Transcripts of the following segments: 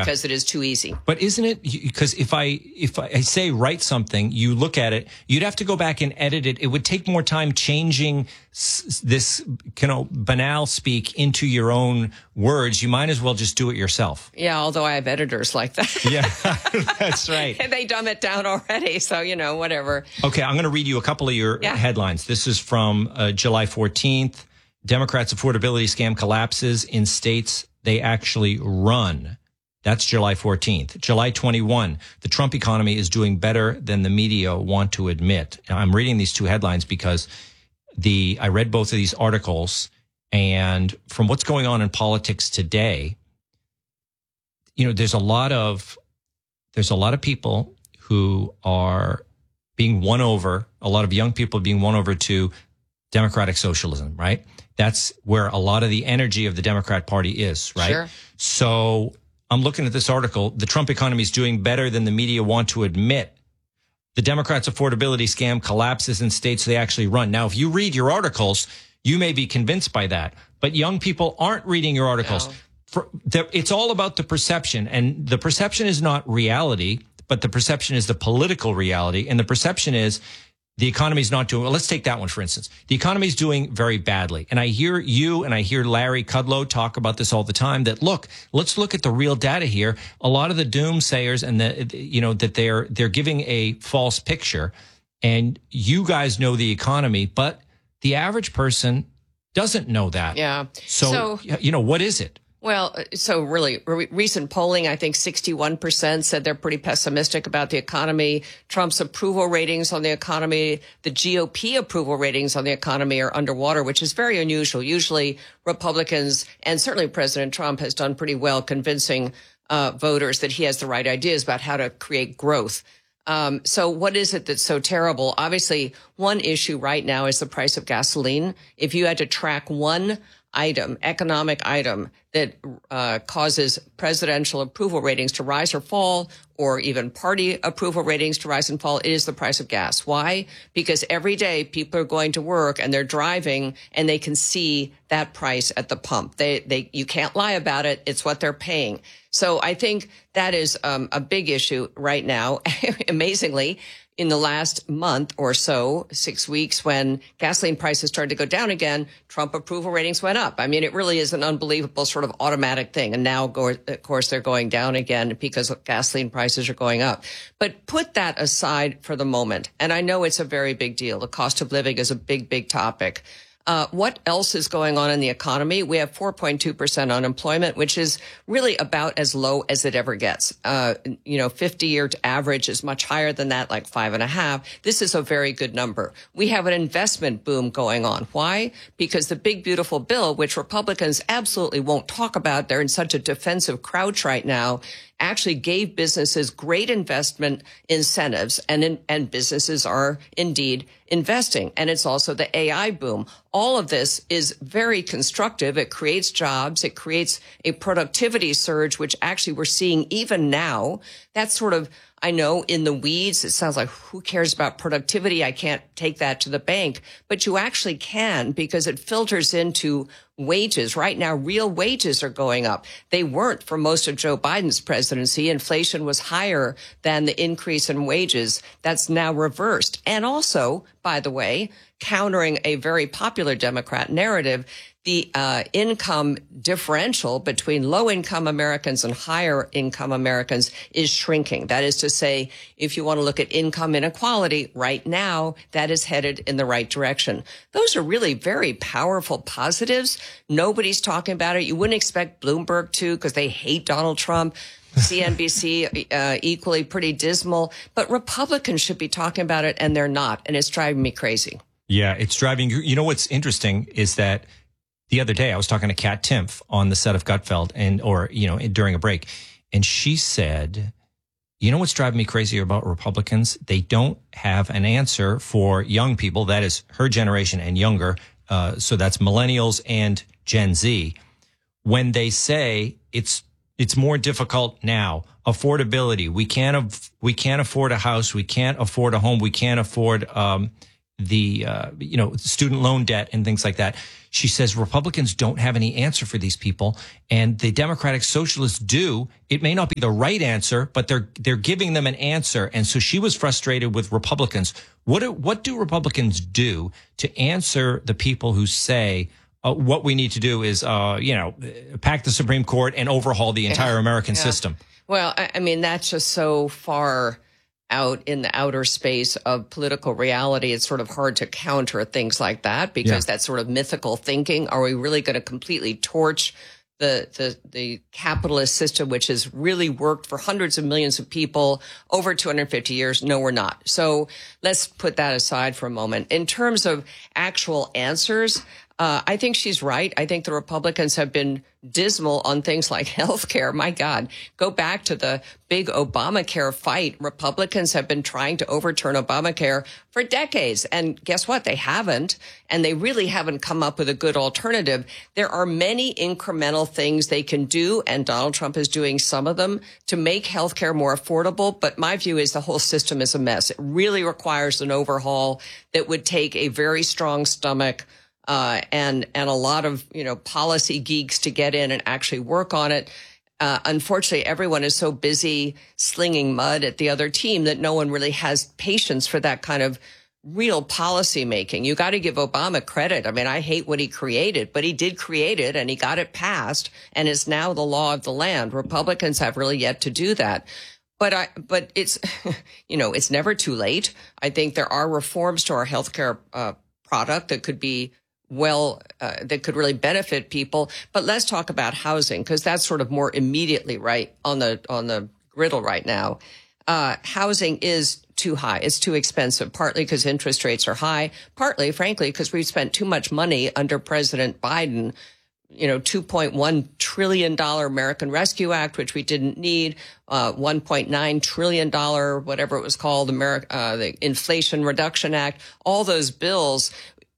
because it is too easy. But isn't it, because if I say write something, you look at it, you'd have to go back and edit it. It would take more time changing this banal speak into your own words. You might as well just do it yourself. Yeah, although I have editors like that. Yeah, that's right. And they dumb it down already, so, whatever. Okay, I'm going to read you a couple of your headlines. This is from July 14th. Democrats' affordability scam collapses in states they actually run. That's July 14th. July 21, the Trump economy is doing better than the media want to admit. Now, I'm reading these two headlines because I read both of these articles, and from what's going on in politics today, there's a lot of people who are being won over, a lot of young people being won over to democratic socialism, right? That's where a lot of the energy of the Democrat Party is, right? Sure. So I'm looking at this article. The Trump economy is doing better than the media want to admit. The Democrats' affordability scam collapses in states they actually run. Now, if you read your articles, you may be convinced by that, but young people aren't reading your articles. No. It's all about the perception, and the perception is not reality, but the perception is the political reality, and the perception is the economy is not doing well. Let's take that one, for instance. The economy is doing very badly. And I hear you and I hear Larry Kudlow talk about this all the time, that let's look at the real data here. A lot of the doomsayers and that they're giving a false picture, and you guys know the economy, but the average person doesn't know that. Yeah. So what is it? Well, so really, recent polling, I think 61% said they're pretty pessimistic about the economy. Trump's approval ratings on the economy, the GOP approval ratings on the economy are underwater, which is very unusual. Usually Republicans, and certainly President Trump, has done pretty well convincing voters that he has the right ideas about how to create growth. So what is it that's so terrible? Obviously, one issue right now is the price of gasoline. If you had to track one economic item that causes presidential approval ratings to rise or fall, or even party approval ratings to rise and fall, it is the price of gas. Why? Because every day people are going to work and they're driving and they can see that price at the pump. You can't lie about it. It's what they're paying. So I think that is a big issue right now. Amazingly, in the last month or so, 6 weeks, when gasoline prices started to go down again, Trump approval ratings went up. I mean, it really is an unbelievable sort of automatic thing. And now, of course, they're going down again because gasoline prices are going up. But put that aside for the moment. And I know it's a very big deal. The cost of living is a big, big topic. What else is going on in the economy? We have 4.2% unemployment, which is really about as low as it ever gets. 50-year average is much higher than that, like 5.5. This is a very good number. We have an investment boom going on. Why? Because the big, beautiful bill, which Republicans absolutely won't talk about, they're in such a defensive crouch right now, actually gave businesses great investment incentives, and businesses are indeed investing. And it's also the AI boom. All of this is very constructive. It creates jobs. It creates a productivity surge, which actually we're seeing even now. That's sort of, I know, in the weeds. It sounds like, who cares about productivity? I can't take that to the bank. But you actually can, because it filters into wages. Right now, real wages are going up. They weren't for most of Joe Biden's presidency. Inflation was higher than the increase in wages. That's now reversed. And also, by the way, countering a very popular Democrat narrative, the income differential between low-income Americans and higher-income Americans is shrinking. That is to say, if you want to look at income inequality right now, that is headed in the right direction. Those are really very powerful positives. Nobody's talking about it. You wouldn't expect Bloomberg to, because they hate Donald Trump. CNBC, equally pretty dismal. But Republicans should be talking about it, and they're not. And it's driving me crazy. Yeah, it's driving you. You know what's interesting is that the other day I was talking to Kat Timpf on the set of Gutfeld during a break. And she said, you know what's driving me crazy about Republicans? They don't have an answer for young people. That is her generation and younger. So that's millennials and Gen Z. When they say it's more difficult now, affordability, we can't afford a house. We can't afford a home. We can't afford, the student loan debt and things like that. She says Republicans don't have any answer for these people, and the Democratic Socialists do. It may not be the right answer, but they're giving them an answer. And so she was frustrated with Republicans. What do Republicans do to answer the people who say what we need to do is pack the Supreme Court and overhaul the entire American system? Well, I mean, that's just so far out in the outer space of political reality. It's sort of hard to counter things like that because that's sort of mythical thinking. Are we really going to completely torch the capitalist system, which has really worked for hundreds of millions of people over 250 years? No, we're not. So let's put that aside for a moment. In terms of actual answers, I think she's right. I think the Republicans have been dismal on things like health care. My God, go back to the big Obamacare fight. Republicans have been trying to overturn Obamacare for decades. And guess what? They haven't. And they really haven't come up with a good alternative. There are many incremental things they can do, and Donald Trump is doing some of them to make health care more affordable. But my view is the whole system is a mess. It really requires an overhaul that would take a very strong stomach and a lot of, policy geeks to get in and actually work on it. Unfortunately, everyone is so busy slinging mud at the other team that no one really has patience for that kind of real policy making. You got to give Obama credit. I mean, I hate what he created, but he did create it and he got it passed and is now the law of the land. Republicans have really yet to do that. But it's, it's never too late. I think there are reforms to our healthcare product that could be that could really benefit people. But let's talk about housing, because that's sort of more immediately right on the griddle right now. Housing is too high. It's too expensive, partly because interest rates are high, partly, frankly, because we've spent too much money under President Biden. $2.1 trillion American Rescue Act, which we didn't need, $1.9 trillion, whatever it was called, the Inflation Reduction Act, all those bills.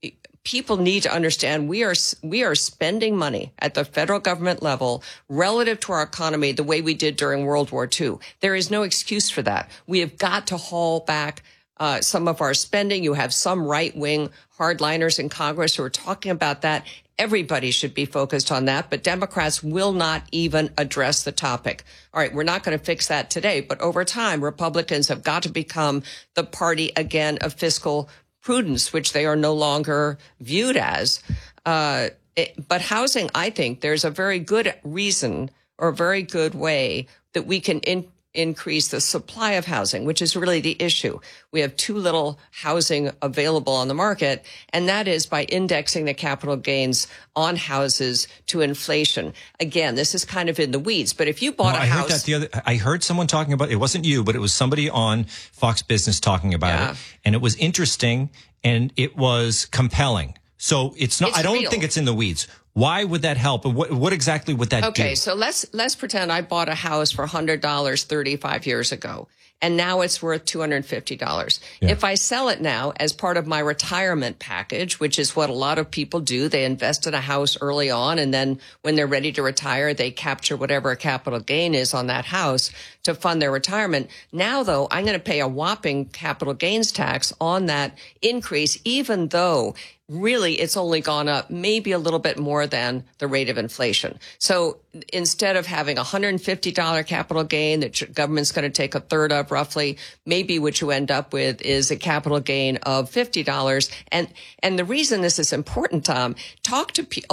People need to understand we are spending money at the federal government level relative to our economy the way we did during World War II. There is no excuse for that. We have got to haul back some of our spending. You have some right-wing hardliners in Congress who are talking about that. Everybody should be focused on that, but Democrats will not even address the topic. All right, we're not going to fix that today, but over time, Republicans have got to become the party again of fiscal prudence, which they are no longer viewed as. But housing, I think there's a very good reason or a very good way that we can increase the supply of housing, which is really the issue. We have too little housing available on the market, and that is by indexing the capital gains on houses to inflation. Again, this is kind of in the weeds, but if you bought a house... I heard someone talking about, it wasn't you, but it was somebody on Fox Business talking about it, and it was interesting, and it was compelling. So it's not, I don't think it's in the weeds. Why would that help? And what exactly would that do? Okay, so let's pretend I bought a house for $100 35 years ago, and now it's worth $250. Yeah. If I sell it now as part of my retirement package, which is what a lot of people do, they invest in a house early on, and then when they're ready to retire, they capture whatever capital gain is on that house to fund their retirement. Now, though, I'm going to pay a whopping capital gains tax on that increase, even though really it's only gone up maybe a little bit more than the rate of inflation. So instead of having $150 capital gain that government's going to take a third of roughly, maybe what you end up with is a capital gain of $50. And the reason this is important, Tom, talk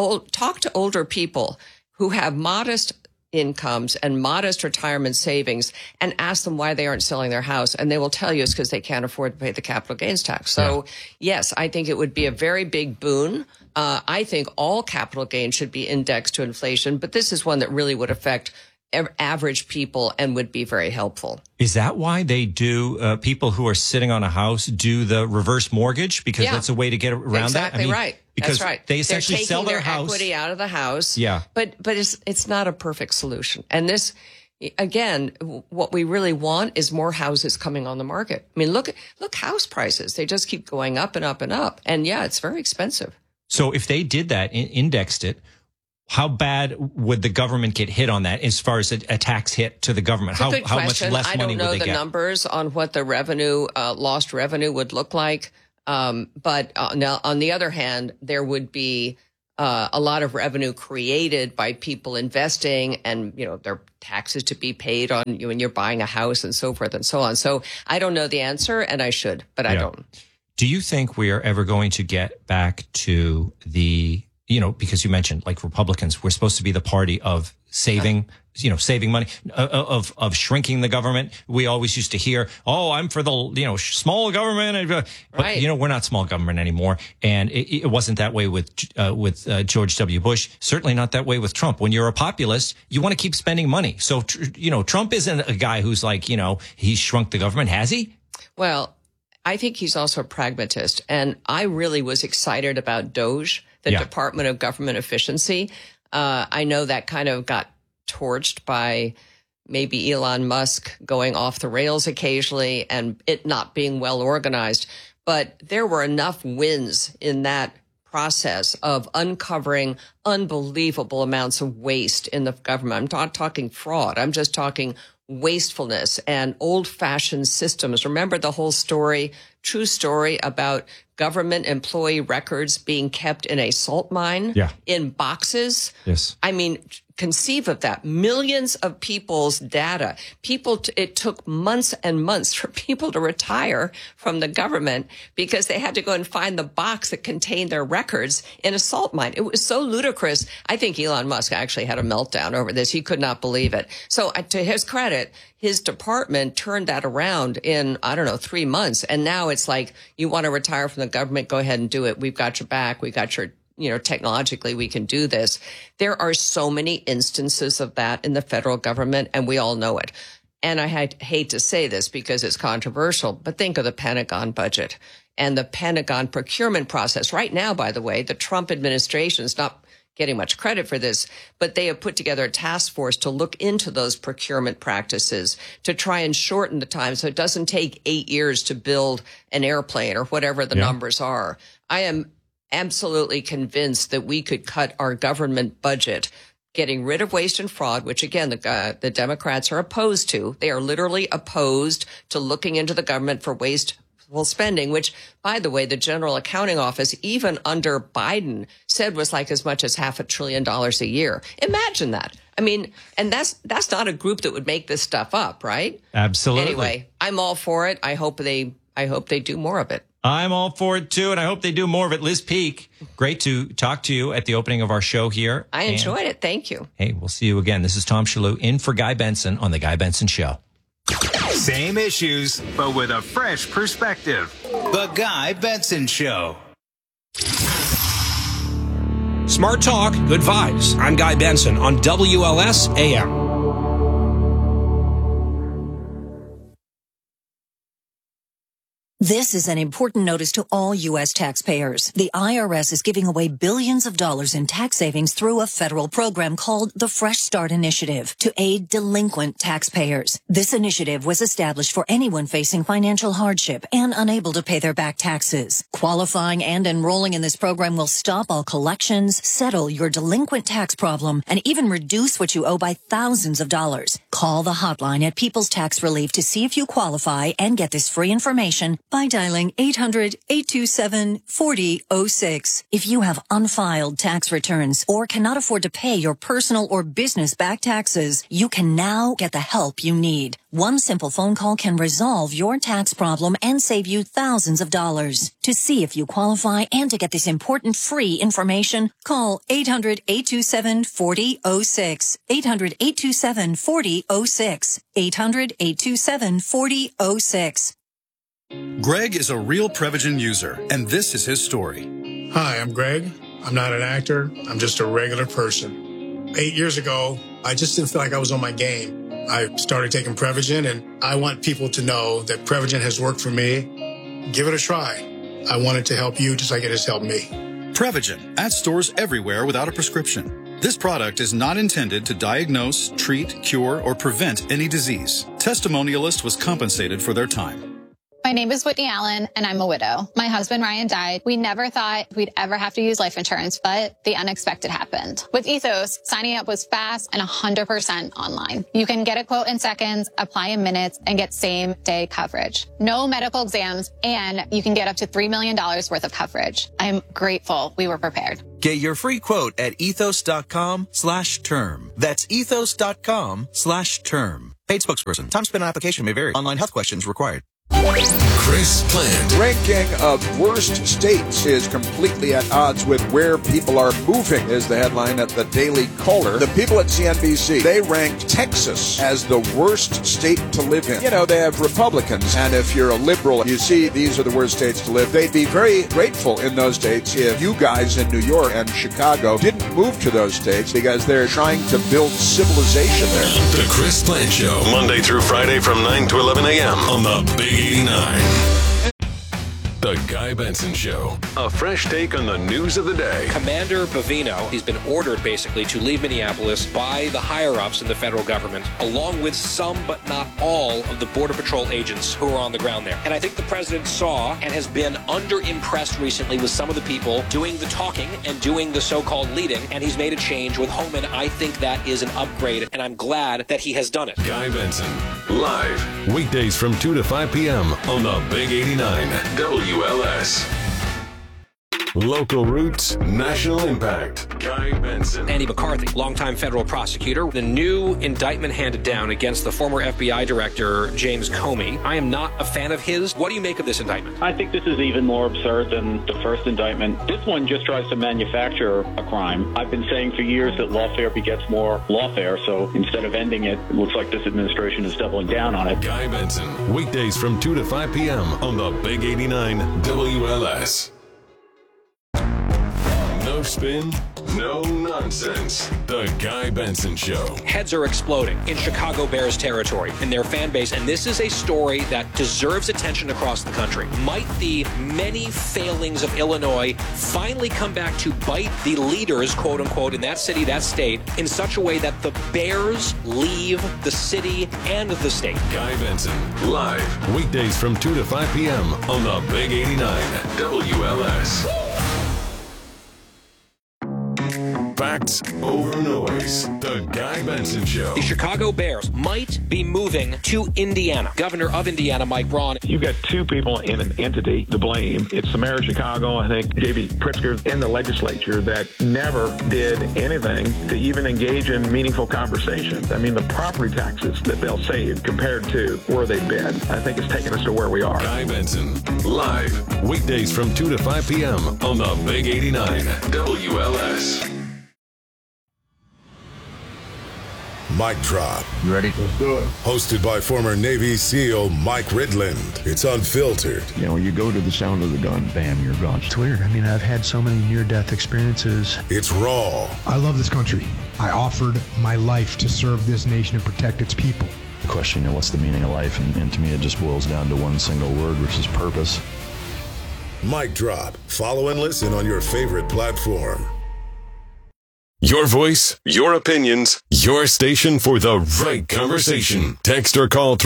to older people who have modest incomes and modest retirement savings and ask them why they aren't selling their house. And they will tell you it's because they can't afford to pay the capital gains tax. So yes, I think it would be a very big boon. I think all capital gains should be indexed to inflation, but this is one that really would affect average people and would be very helpful. Is that why they do, people who are sitting on a house do the reverse mortgage? Because that's a way to get around that? Exactly right. Because that's right. They essentially sell their house. Equity out of the house. Yeah. But it's not a perfect solution. And this, again, what we really want is more houses coming on the market. I mean, look house prices. They just keep going up and up and up. And yeah, it's very expensive. So if they did that, indexed it, how bad would the government get hit on that as far as a tax hit to the government? How much less money would they get? I don't know the numbers on what the revenue, lost revenue would look like. But on the other hand, there would be a lot of revenue created by people investing, and there are taxes to be paid on you when you're buying a house and so forth and so on. So I don't know the answer, and I should, but I don't. Do you think we are ever going to get back to the, because you mentioned like Republicans, we're supposed to be the party of saving, saving money, of shrinking the government. We always used to hear, oh, I'm for the, small government. But, right. We're not small government anymore. And it wasn't that way with George W. Bush. Certainly not that way with Trump. When you're a populist, you want to keep spending money. So, Trump isn't a guy who's like, he's shrunk the government. Has he? Well, I think he's also a pragmatist. And I really was excited about DOGE, the Department of Government Efficiency. I know that kind of got torched by maybe Elon Musk going off the rails occasionally and it not being well organized. But there were enough wins in that process of uncovering unbelievable amounts of waste in the government. I'm not talking fraud. I'm just talking wastefulness and old-fashioned systems. Remember the whole story, true story about government employee records being kept in a salt mine in boxes? Yes. I mean, conceive of that. Millions of people's data. It took months and months for people to retire from the government because they had to go and find the box that contained their records in a salt mine. It was so ludicrous. I think Elon Musk actually had a meltdown over this. He could not believe it. So to his credit, his department turned that around in, 3 months. And now it's like, you want to retire from the government, go ahead and do it. We've got your back. We got your, technologically we can do this. There are so many instances of that in the federal government, and we all know it. And I hate to say this because it's controversial, but think of the Pentagon budget and the Pentagon procurement process. Right now, by the way, the Trump administration is not getting much credit for this, but they have put together a task force to look into those procurement practices to try and shorten the time so it doesn't take 8 years to build an airplane or whatever the numbers are. I am absolutely convinced that we could cut our government budget, getting rid of waste and fraud, which again, the Democrats are opposed to. They are literally opposed to looking into the government for wasteful spending, which, by the way, the General Accounting Office, even under Biden, said was like as much as $500 billion a year. Imagine that. I mean, and that's not a group that would make this stuff up, right? Absolutely. Anyway, I'm all for it. I hope they do more of it. I'm all for it too, and I hope they do more of it. Liz Peek, great to talk to you at the opening of our show here. I enjoyed it. Thank you. Hey, we'll see you again. This is Tom Shalhoub in for Guy Benson on The Guy Benson Show. Same issues, but with a fresh perspective. The Guy Benson Show. Smart talk, good vibes. I'm Guy Benson on WLS AM. This is an important notice to all U.S. taxpayers. The IRS is giving away billions of dollars in tax savings through a federal program called the Fresh Start Initiative to aid delinquent taxpayers. This initiative was established for anyone facing financial hardship and unable to pay their back taxes. Qualifying and enrolling in this program will stop all collections, settle your delinquent tax problem, and even reduce what you owe by thousands of dollars. Call the hotline at People's Tax Relief to see if you qualify and get this free information by dialing 800-827-4006. If you have unfiled tax returns or cannot afford to pay your personal or business back taxes, you can now get the help you need. One simple phone call can resolve your tax problem and save you thousands of dollars. To see if you qualify and to get this important free information, call 800-827-4006. 800-827-4006. 800-827-4006. Greg is a real Prevagen user, and this is his story. Hi, I'm Greg. I'm not an actor. I'm just a regular person. 8 years ago, I just didn't feel like I was on my game. I started taking Prevagen, and I want people to know that Prevagen has worked for me. Give it a try. I want it to help you just like it has helped me. Prevagen, at stores everywhere without a prescription. This product is not intended to diagnose, treat, cure, or prevent any disease. Testimonialist was compensated for their time. My name is Whitney Allen, and I'm a widow. My husband, Ryan, died. We never thought we'd ever have to use life insurance, but the unexpected happened. With Ethos, signing up was fast and 100% online. You can get a quote in seconds, apply in minutes, and get same-day coverage. No medical exams, and you can get up to $3 million worth of coverage. I'm grateful we were prepared. Get your free quote at ethos.com/term. That's ethos.com/term. Paid spokesperson. Time spent on application may vary. Online health questions required. Chris Plante. Ranking of worst states is completely at odds with where people are moving, is the headline at the Daily Caller. The people at CNBC, they ranked Texas as the worst state to live in. You know, they have Republicans, and if you're a liberal, you see these are the worst states to live. They'd be very grateful in those states if you guys in New York and Chicago didn't move to those states because they're trying to build civilization there. The Chris Plante Show, Monday through Friday from 9 to 11 a.m. on the Big 89. The Guy Benson Show. A fresh take on the news of the day. Commander Bovino, he's been ordered basically to leave Minneapolis by the higher-ups in the federal government, along with some but not all of the Border Patrol agents who are on the ground there. And I think the president saw and has been under-impressed recently with some of the people doing the talking and doing the so-called leading, and he's made a change with Homan. I think that is an upgrade, and I'm glad that he has done it. Guy Benson, live, weekdays from 2 to 5 p.m. on the Big 89 WLS. Local roots, national impact. Guy Benson. Andy McCarthy, longtime federal prosecutor. The new indictment handed down against the former FBI director, James Comey. I am not a fan of his. What do you make of this indictment? I think this is even more absurd than the first indictment. This one just tries to manufacture a crime. I've been saying for years that lawfare begets more lawfare, so instead of ending it, it looks like this administration is doubling down on it. Guy Benson, weekdays from 2 to 5 p.m. on the Big 89 WLS. No spin, no nonsense. The Guy Benson Show. Heads are exploding in Chicago Bears territory in their fan base, and this is a story that deserves attention across the country. Might the many failings of Illinois finally come back to bite the leaders, quote unquote, in that city, that state, in such a way that the Bears leave the city and the state? Guy Benson, live, weekdays from 2 to 5 p.m. on the Big 89 WLS. Facts over noise. The Guy Benson Show. The Chicago Bears might be moving to Indiana. Governor of Indiana, Mike Braun. You've got two people in an entity to blame. It's the mayor of Chicago, I think, J.B. Pritzker, and the legislature that never did anything to even engage in meaningful conversations. I mean, the property taxes that they'll save compared to where they've been, I think it's taken us to where we are. Guy Benson, live, weekdays from 2 to 5 p.m. on the Big 89 WLS. Mic Drop. You ready? Let's do it. Hosted by former Navy SEAL Mike Ridland. It's unfiltered. You know, you go to the sound of the gun, bam, you're gone. It's weird. I mean, I've had so many near-death experiences. It's raw. I love this country. I offered my life to serve this nation and protect its people. The question, you know, what's the meaning of life? And to me, it just boils down to one single word, which is purpose. Mic Drop. Follow and listen on your favorite platform. Your voice, your opinions, your station for the right conversation. Text or call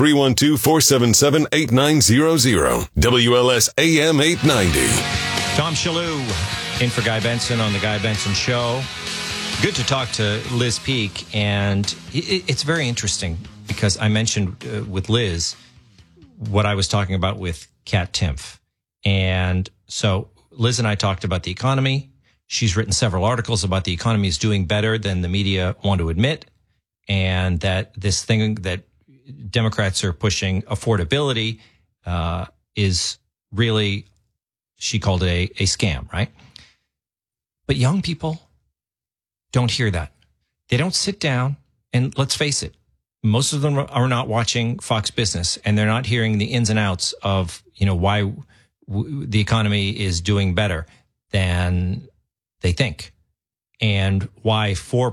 312-477-8900. WLS AM 890. Tom Shalhoub in for Guy Benson on the Guy Benson Show. Good to talk to Liz Peek, and it's very interesting because I mentioned with Liz what I was talking about with Kat Timpf. And so Liz and I talked about the economy. She's written several articles about the economy is doing better than the media want to admit, and that this thing that Democrats are pushing, affordability, is really, she called it a scam, right? But young people don't hear that. They don't sit down, and let's face it, most of them are not watching Fox Business, and they're not hearing the ins and outs of, you know, why the economy is doing better than they think, and why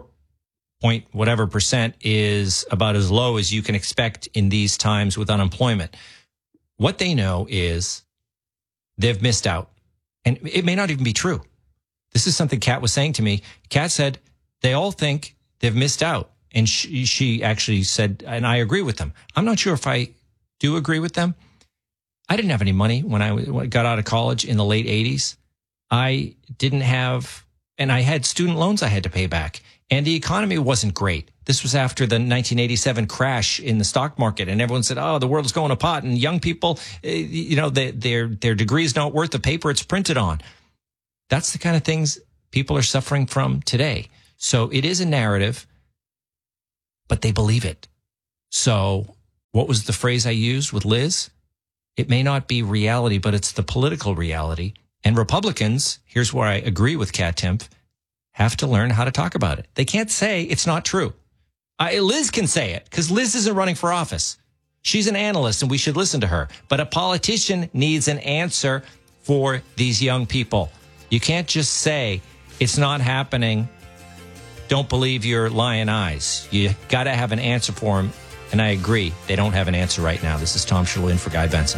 4% is about as low as you can expect in these times with unemployment. What they know is they've missed out, and it may not even be true. This is something Kat was saying to me. Kat said they all think they've missed out, and she actually said, and I agree with them. I'm not sure if I do agree with them. I didn't have any money when I got out of college in the late 80s. I didn't have, and I had student loans I had to pay back. And the economy wasn't great. This was after the 1987 crash in the stock market. And everyone said, oh, the world's going to pot. And young people, their degrees don't worth the paper it's printed on. That's the kind of things people are suffering from today. So it is a narrative, but they believe it. So what was the phrase I used with Liz? It may not be reality, but it's the political reality. And Republicans, here's where I agree with Kat Timpf, have to learn how to talk about it. They can't say it's not true. Liz can say it because Liz isn't running for office. She's an analyst and we should listen to her. But a politician needs an answer for these young people. You can't just say it's not happening. Don't believe your lying eyes. You got to have an answer for them. And I agree. They don't have an answer right now. This is Tom Shirley in for Guy Benson.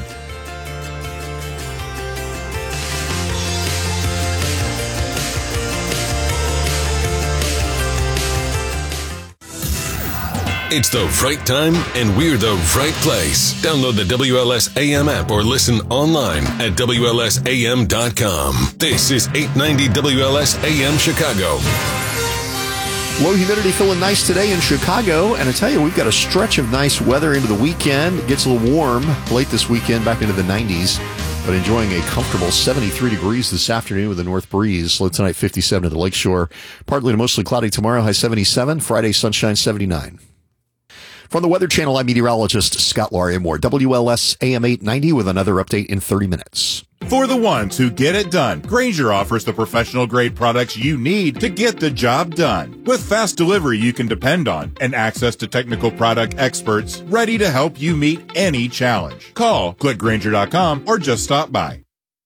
It's the right time, and we're the right place. Download the WLS AM app or listen online at WLSAM.com. This is 890 WLS AM Chicago. Low humidity feeling nice today in Chicago. And I tell you, we've got a stretch of nice weather into the weekend. It gets a little warm late this weekend, back into the 90s. But enjoying a comfortable 73 degrees this afternoon with a north breeze. Low tonight, 57 at the lakeshore. Partly to mostly cloudy tomorrow, high 77. Friday, sunshine, 79. From the Weather Channel, I'm meteorologist Scott Larimore. WLS AM 890 with another update in 30 minutes. For the ones who get it done, Grainger offers the professional-grade products you need to get the job done. With fast delivery you can depend on and access to technical product experts ready to help you meet any challenge. Call, click Grainger.com, or just stop by.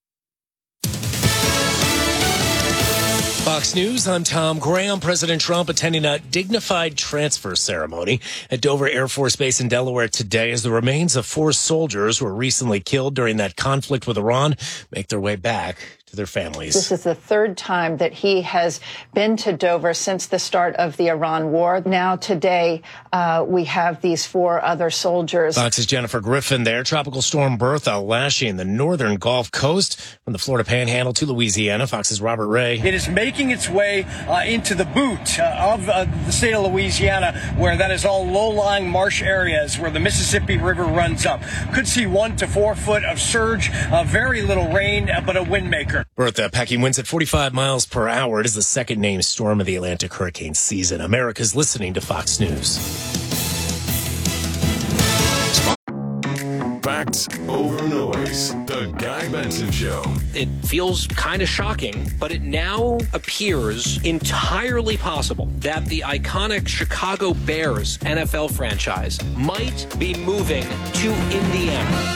Fox News, I'm Tom Graham. President Trump attending a dignified transfer ceremony at Dover Air Force Base in Delaware today as the remains of 4 soldiers who were recently killed during that conflict with Iran make their way back to their families. This is the 3rd time that he has been to Dover since the start of the Iran war. Now today, we have these 4 other soldiers. Fox's Jennifer Griffin there. Tropical storm Bertha lashing the northern Gulf Coast from the Florida Panhandle to Louisiana. Fox's Robert Ray. It is making its way into the boot of the state of Louisiana, where that is all low-lying marsh areas where the Mississippi River runs up. Could see 1 to 4 foot of surge, very little rain, but a wind maker. Bertha packing winds at 45 miles per hour. It is the second named storm of the Atlantic hurricane season. America's listening to Fox News. Facts over noise. The Guy Benson Show. It feels kind of shocking, but it now appears entirely possible that the iconic Chicago Bears NFL franchise might be moving to Indiana.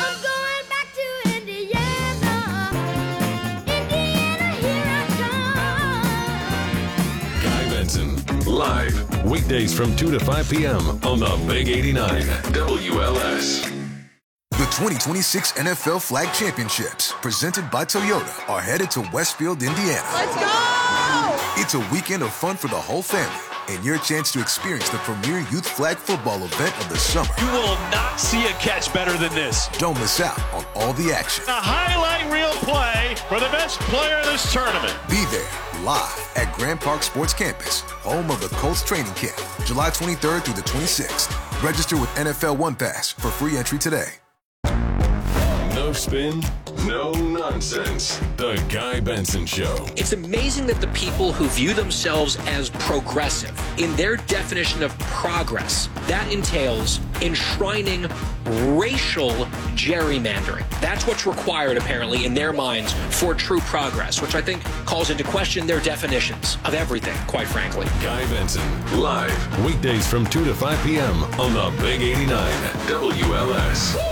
Live, weekdays from 2 to 5 p.m. on the Big 89 WLS. The 2026 NFL Flag Championships, presented by Toyota, are headed to Westfield, Indiana. Let's go! It's a weekend of fun for the whole family and your chance to experience the premier youth flag football event of the summer. You will not see a catch better than this. Don't miss out on all the action. A highlight reel play for the best player in this tournament. Be there live at Grand Park Sports Campus, home of the Colts training camp, July 23rd through the 26th. Register with NFL One Pass for free entry today. No spin, no nonsense. The Guy Benson Show. It's amazing that the people who view themselves as progressive, in their definition of progress, that entails enshrining racial gerrymandering. That's what's required, apparently, in their minds for true progress, which I think calls into question their definitions of everything, quite frankly. Guy Benson, live, weekdays from 2 to 5 p.m. on the Big 89 WLS.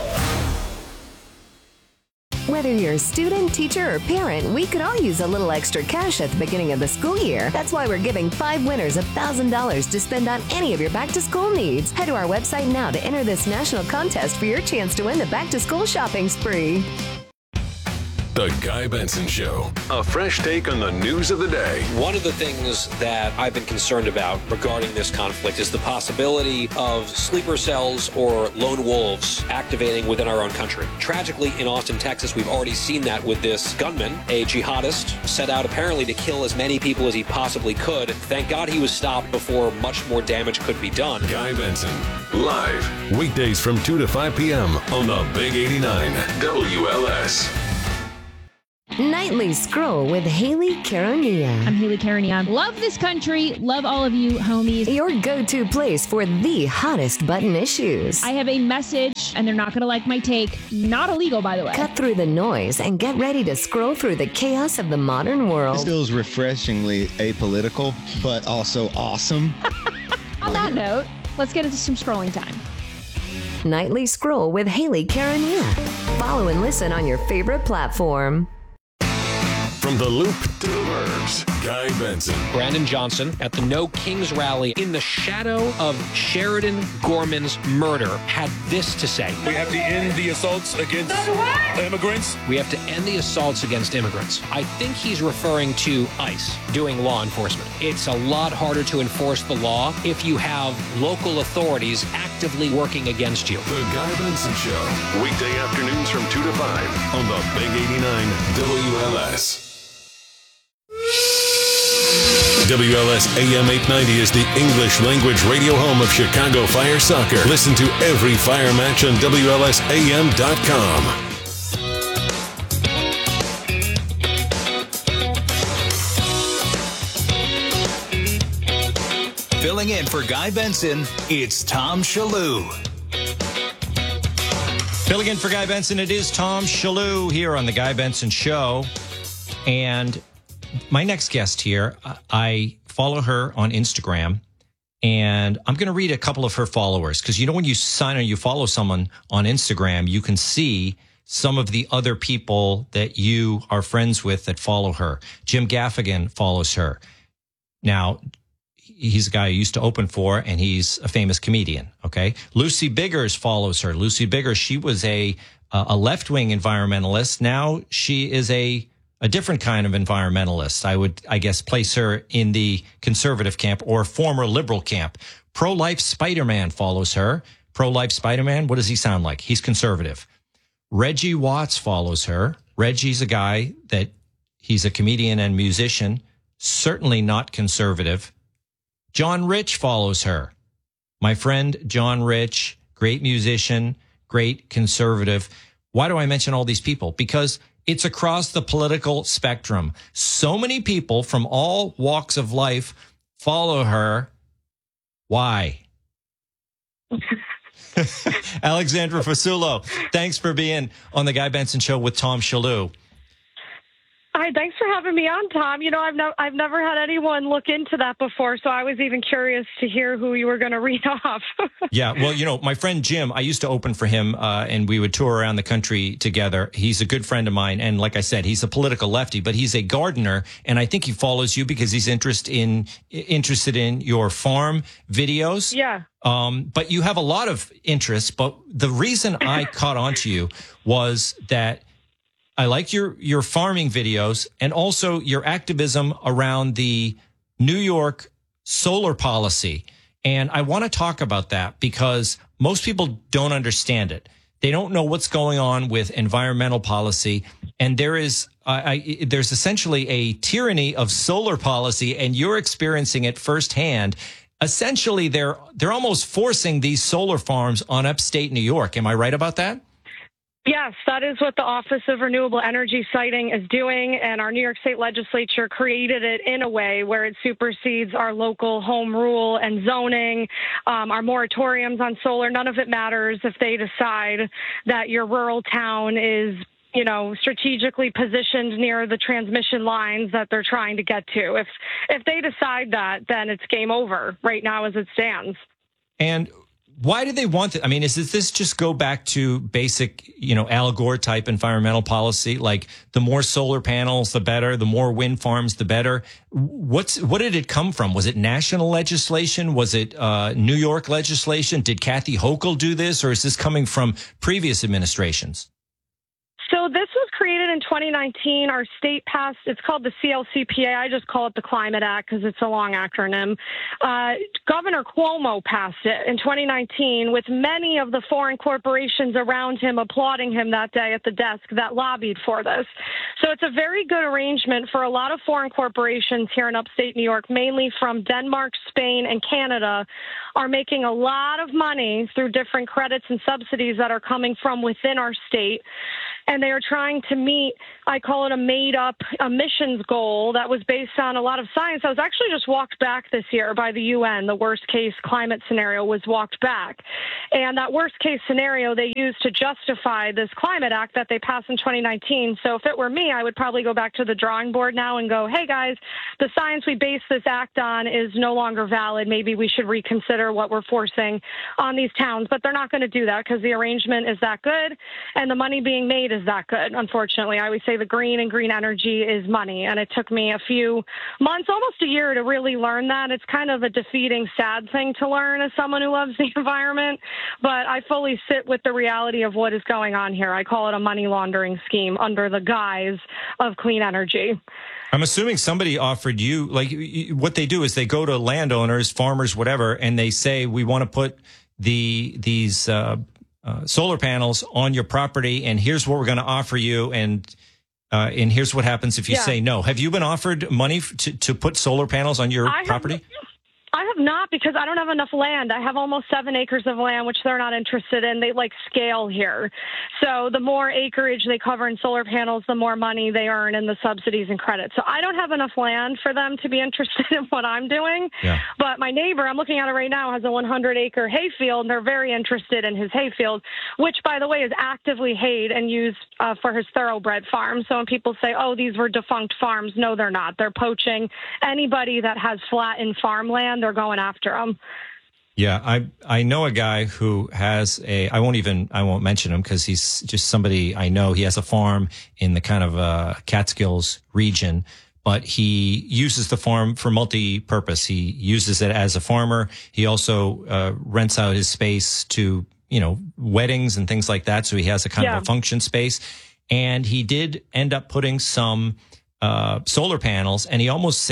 Whether you're a student, teacher, or parent, we could all use a little extra cash at the beginning of the school year. That's why we're giving 5 winners $1,000 to spend on any of your back-to-school needs. Head to our website now to enter this national contest for your chance to win the back-to-school shopping spree. The Guy Benson Show. A fresh take on the news of the day. One of the things that I've been concerned about regarding this conflict is the possibility of sleeper cells or lone wolves activating within our own country. Tragically, in Austin, Texas, we've already seen that with this gunman, a jihadist, set out apparently to kill as many people as he possibly could. Thank God he was stopped before much more damage could be done. Guy Benson, live, weekdays from 2 to 5 p.m. on the Big 89 WLS. Nightly Scroll with Haley Caronia. I'm Haley Caronia. Love this country. Love all of you, homies. Your go-to place for the hottest button issues. I have a message, and they're not going to like my take. Not illegal, by the way. Cut through the noise and get ready to scroll through the chaos of the modern world. This feels refreshingly apolitical, but also awesome. On that note, let's get into some scrolling time. Nightly Scroll with Haley Caronia. Follow and listen on your favorite platform. From the Loop to the Burbs, Guy Benson. Brandon Johnson at the No Kings rally in the shadow of Sheridan Gorman's murder had this to say. We have to end the assaults against immigrants. We have to end the assaults against immigrants. I think he's referring to ICE doing law enforcement. It's a lot harder to enforce the law if you have local authorities actively working against you. The Guy Benson Show. Weekday afternoons from 2 to 5 on the Big 89 WLS. WLS AM 890 is the English language radio home of Chicago Fire Soccer. Listen to every Fire match on WLSAM.com. Filling in for Guy Benson, it's Tom Shallou. Filling in for Guy Benson, it is Tom Shallou here on the Guy Benson Show. And my next guest here, I follow her on Instagram, and I'm going to read a couple of her followers, because you know when you sign or you follow someone on Instagram, you can see some of the other people that you are friends with that follow her. Jim Gaffigan follows her. Now, he's a guy who used to open for, and he's a famous comedian, okay? Lucy Biggers follows her. Lucy Biggers, she was a left-wing environmentalist. Now she is a different kind of environmentalist. I would, I guess, place her in the conservative camp or former liberal camp. Pro-life Spider-Man follows her. Pro-life Spider-Man, what does he sound like? He's conservative. Reggie Watts follows her. Reggie's a guy that he's a comedian and musician, certainly not conservative. John Rich follows her. My friend John Rich, great musician, great conservative. Why do I mention all these people? Because it's across the political spectrum. So many people from all walks of life follow her. Why? Alexandra Fasulo, thanks for being on the Guy Benson Show with Tom Shallou. Hi, thanks for having me on, Tom. You know, I've never had anyone look into that before, so I was even curious to hear who you were going to read off. Yeah, well, you know, my friend Jim, I used to open for him, and we would tour around the country together. He's a good friend of mine, and like I said, he's a political lefty, but he's a gardener, and I think he follows you because he's interested in your farm videos. Yeah. But you have a lot of interests, but the reason I caught on to you was that I like your farming videos and also your activism around the New York solar policy. And I want to talk about that because most people don't understand it. They don't know what's going on with environmental policy. And there's essentially a tyranny of solar policy, and you're experiencing it firsthand. Essentially, they're almost forcing these solar farms on upstate New York. Am I right about that? Yes, that is what the Office of Renewable Energy Siting is doing, and our New York State Legislature created it in a way where it supersedes our local home rule and zoning, our moratoriums on solar. None of it matters if they decide that your rural town is, you know, strategically positioned near the transmission lines that they're trying to get to. If they decide that, then it's game over right now as it stands. And why do they want it? I mean, does this just go back to basic, you know, Al Gore type environmental policy? Like the more solar panels, the better, the more wind farms, the better. What did it come from? Was it national legislation? Was it New York legislation? Did Kathy Hochul do this, or is this coming from previous administrations? So this was created in 2019, our state passed, it's called the CLCPA. I just call it the Climate Act because it's a long acronym. Governor Cuomo passed it in 2019 with many of the foreign corporations around him applauding him that day at the desk that lobbied for this. So it's a very good arrangement for a lot of foreign corporations here in upstate New York, mainly from Denmark, Spain, and Canada, are making a lot of money through different credits and subsidies that are coming from within our state. And they are trying to meet, I call it a made-up emissions goal that was based on a lot of science. I was actually just walked back this year by the UN. The worst-case climate scenario was walked back. And that worst-case scenario they used to justify this Climate Act that they passed in 2019. So if it were me, I would probably go back to the drawing board now and go, hey, guys, the science we base this act on is no longer valid. Maybe we should reconsider what we're forcing on these towns. But they're not going to do that because the arrangement is that good and the money being made is that good. Unfortunately, I always say the green and green energy is money. And it took me a few months, almost a year, to really learn that. It's kind of a defeating, sad thing to learn as someone who loves the environment. But I fully sit with the reality of what is going on here. I call it a money laundering scheme under the guise of clean energy. I'm assuming somebody offered you, like, what they do is they go to landowners, farmers, whatever, and they say, we want to put these solar panels on your property, and here's what we're going to offer you, and here's what happens if you say no. Have you been offered money to put solar panels on your property? I have not, because I don't have enough land. I have almost 7 acres of land, which they're not interested in. They scale here. So the more acreage they cover in solar panels, the more money they earn in the subsidies and credits. So I don't have enough land for them to be interested in what I'm doing. Yeah. But my neighbor, I'm looking at it right now, has a 100-acre hayfield, and they're very interested in his hayfield, which, by the way, is actively hayed and used for his thoroughbred farm. So when people say, oh, these were defunct farms, no, they're not. They're poaching anybody that has flattened farmland. They're going after them. Yeah, I know a guy who has I won't mention him because he's just somebody I know. He has a farm in the kind of Catskills region, but he uses the farm for multi-purpose. He uses it as a farmer. He also rents out his space to, weddings and things like that. So he has a kind of a function space. And he did end up putting some solar panels, and he almost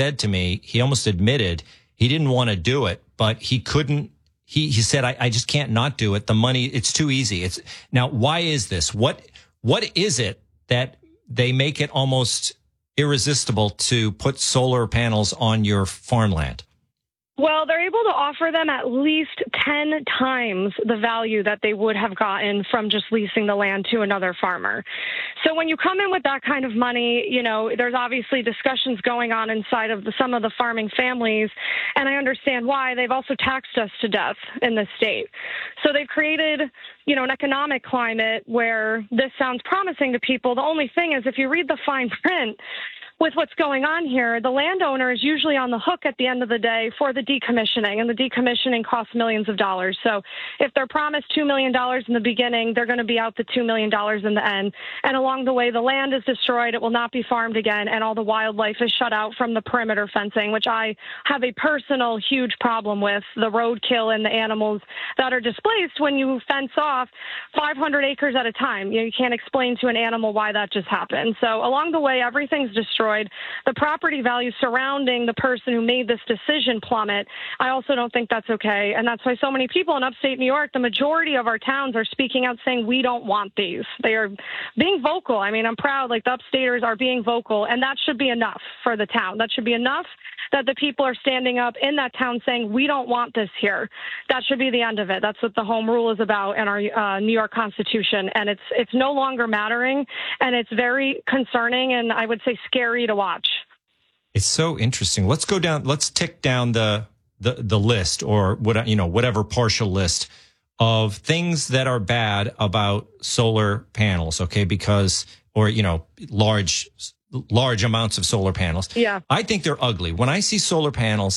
admitted he didn't want to do it, but he couldn't. He said, I just can't not do it. The money, it's too easy. Now, why is this? What is it that they make it almost irresistible to put solar panels on your farmland? Well, they're able to offer them at least 10 times the value that they would have gotten from just leasing the land to another farmer. So when you come in with that kind of money, there's obviously discussions going on inside of some of the farming families, and I understand why. They've also taxed us to death in this state. So they've created, an economic climate where this sounds promising to people. The only thing is, if you read the fine print, with what's going on here, the landowner is usually on the hook at the end of the day for the decommissioning, and the decommissioning costs millions of dollars. So if they're promised $2 million in the beginning, they're going to be out the $2 million in the end. And along the way, the land is destroyed. It will not be farmed again, and all the wildlife is shut out from the perimeter fencing, which I have a personal huge problem with, the roadkill and the animals that are displaced when you fence off 500 acres at a time. You can't explain to an animal why that just happened. So along the way, everything's destroyed. The property value surrounding the person who made this decision plummet. I also don't think that's okay. And that's why so many people in upstate New York, the majority of our towns, are speaking out saying, we don't want these. They are being vocal. I mean, I'm proud, the upstaters are being vocal, and that should be enough for the town. That should be enough that the people are standing up in that town saying, we don't want this here. That should be the end of it. That's what the home rule is about in our New York Constitution. And it's no longer mattering, and it's very concerning and I would say scary to watch. It's so interesting. Let's go down. Let's tick down the list, or whatever partial list of things that are bad about solar panels. Okay, large amounts of solar panels. Yeah, I think they're ugly. When I see solar panels,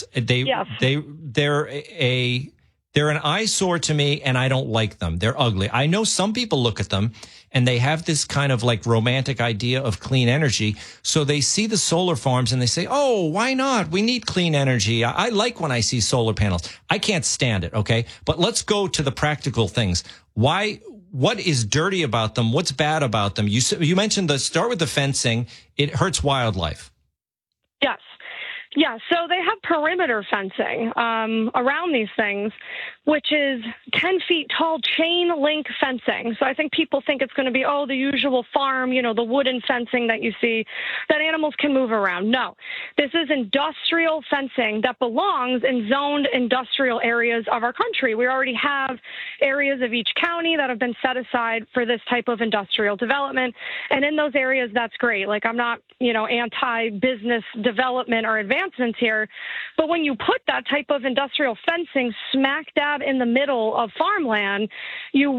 they're an eyesore to me, and I don't like them. They're ugly. I know some people look at them and they have this kind of romantic idea of clean energy. So they see the solar farms and they say, oh, why not? We need clean energy. I like when I see solar panels. I can't stand it. Okay. But let's go to the practical things. Why what is dirty about them? What's bad about them? You mentioned start with the fencing. It hurts wildlife. Yes. Yeah, so they have perimeter fencing around these things, which is 10 feet tall chain link fencing. So I think people think it's going to be, the usual farm, the wooden fencing that you see that animals can move around. No, this is industrial fencing that belongs in zoned industrial areas of our country. We already have areas of each county that have been set aside for this type of industrial development. And in those areas, that's great. Like, I'm not, anti-business development or advancements here. But when you put that type of industrial fencing smack dab in the middle of farmland, you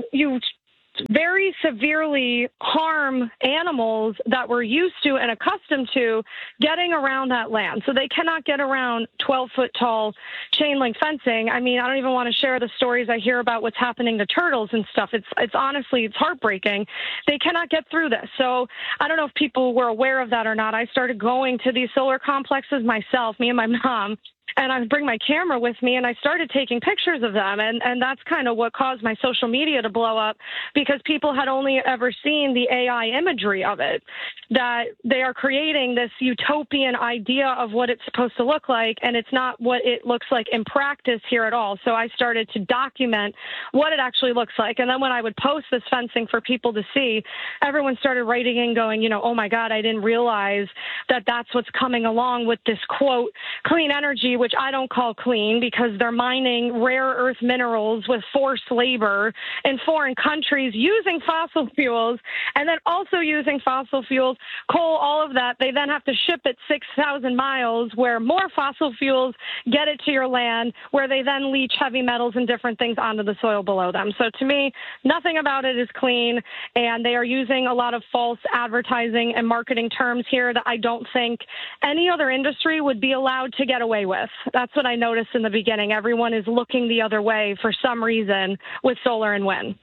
very severely harm animals that we're used to and accustomed to getting around that land. So they cannot get around 12-foot tall chain link fencing. I mean, I don't even want to share the stories I hear about what's happening to turtles and stuff. It's honestly, it's heartbreaking. They cannot get through this. So I don't know if people were aware of that or not. I started going to these solar complexes myself, me and my mom. And I would bring my camera with me, and I started taking pictures of them. And that's kind of what caused my social media to blow up, because people had only ever seen the AI imagery of it, that they are creating this utopian idea of what it's supposed to look like, and it's not what it looks like in practice here at all. So I started to document what it actually looks like. And then when I would post this fencing for people to see, everyone started writing in going, oh, my God, I didn't realize that that's what's coming along with this, quote, clean energy, which I don't call clean, because they're mining rare earth minerals with forced labor in foreign countries using fossil fuels, and then also using fossil fuels, coal, all of that. They then have to ship it 6,000 miles where more fossil fuels get it to your land, where they then leach heavy metals and different things onto the soil below them. So to me, nothing about it is clean, and they are using a lot of false advertising and marketing terms here that I don't think any other industry would be allowed to get away with. That's what I noticed in the beginning. Everyone is looking the other way for some reason with solar and wind.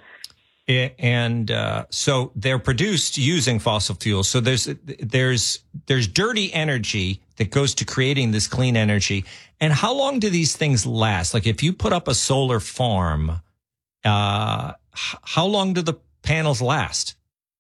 And so they're produced using fossil fuels. So there's dirty energy that goes to creating this clean energy. And how long do these things last? Like, if you put up a solar farm, how long do the panels last?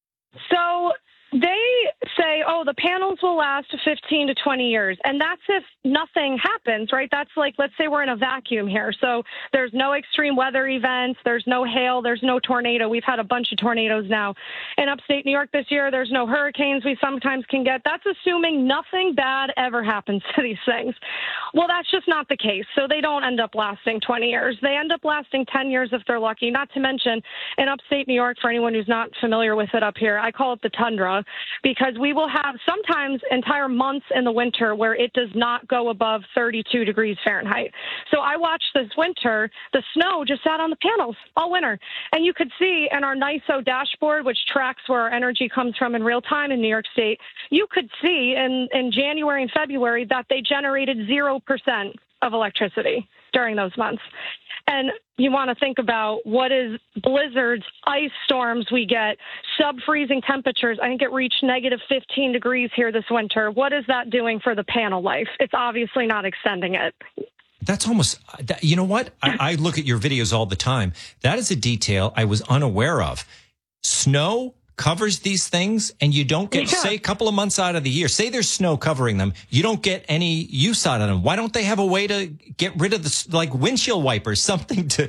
So they say, the panels will last 15 to 20 years. And that's if nothing happens, right? That's like, let's say we're in a vacuum here. So there's no extreme weather events. There's no hail. There's no tornado. We've had a bunch of tornadoes now in upstate New York this year. There's no hurricanes we sometimes can get. That's assuming nothing bad ever happens to these things. Well, that's just not the case. So they don't end up lasting 20 years. They end up lasting 10 years if they're lucky. Not to mention, in upstate New York, for anyone who's not familiar with it up here, I call it the tundra, because we will have sometimes entire months in the winter where it does not go above 32 degrees Fahrenheit. So I watched this winter, the snow just sat on the panels all winter. And you could see in our NISO dashboard, which tracks where our energy comes from in real time in New York State, you could see in January and February that they generated 0% of electricity during those months. And you want to think about what is blizzards, ice storms we get, sub-freezing temperatures. I think it reached negative 15 degrees here this winter. What is that doing for the panel life? It's obviously not extending it. That's almost, you know what? I look at your videos all the time. That is a detail I was unaware of. Snow covers these things, and you don't get, say, a couple of months out of the year, say there's snow covering them, you don't get any use out of them. Why don't they have a way to get rid of the, like, windshield wipers, something to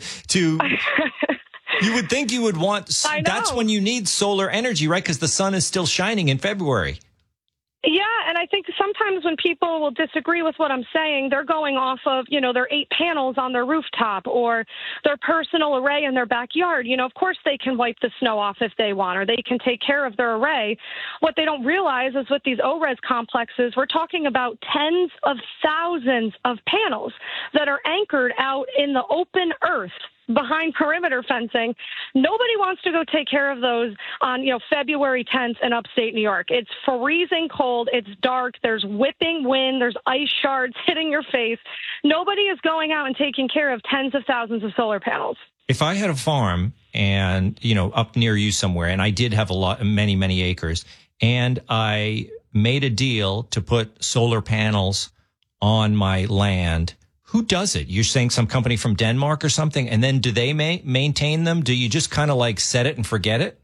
you would think you would want, that's when you need solar energy, right? Because the sun is still shining in February. Yeah, and I think sometimes when people will disagree with what I'm saying, they're going off of, their 8 panels on their rooftop or their personal array in their backyard. Of course they can wipe the snow off if they want, or they can take care of their array. What they don't realize is with these ORES complexes, we're talking about tens of thousands of panels that are anchored out in the open earth behind perimeter fencing. Nobody wants to go take care of those on, February 10th in upstate New York. It's freezing cold. It's dark. There's whipping wind. There's ice shards hitting your face. Nobody is going out and taking care of tens of thousands of solar panels. If I had a farm and, up near you somewhere, and I did have many acres, and I made a deal to put solar panels on my land, Who does it? You're saying some company from Denmark or something, and then do they maintain them? Do you just kind of like set it and forget it?